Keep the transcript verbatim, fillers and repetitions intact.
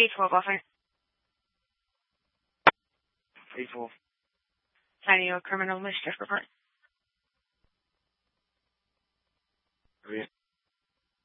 eight twelve officer. eight twelve. Signing a criminal mischief report. Okay.